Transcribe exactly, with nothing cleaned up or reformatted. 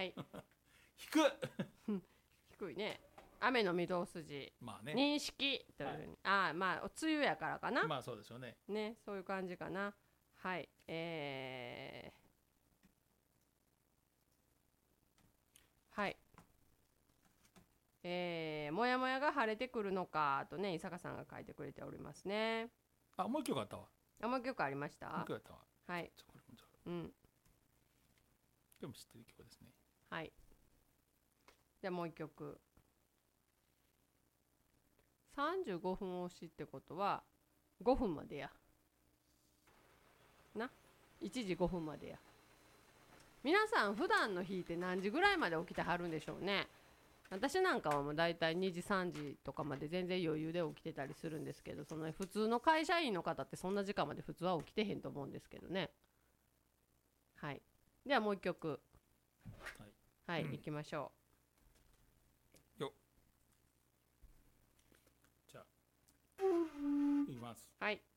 はい低っ低いね。雨の御堂筋、 まあね、 認識という、はい、ああまあ梅雨やからかな。 まあそうですよね。 ね、そういう感じかな。はい、えー、はい、えー、もやもやが晴れてくるのかとね、伊坂さんが書いてくれておりますね。 あ、もう一曲あったわ。 あ、もう一曲ありました。 もう一曲あったわ。 はい。 ちょこれもちょうん。 でも知ってる曲ですね。 はい。じゃあもう一曲。さんじゅうごふん押しってことはごふんまでやないちじごふんまでや。皆さん普段の日って何時ぐらいまで起きてはるんでしょうね。私なんかはもうだいたいにじさんじとかまで全然余裕で起きてたりするんですけど、その普通の会社員の方ってそんな時間まで普通は起きてへんと思うんですけどね。はい、ではもう一曲、 はい、 はい、うん、いきましょう。よじゃあいきます。 はい。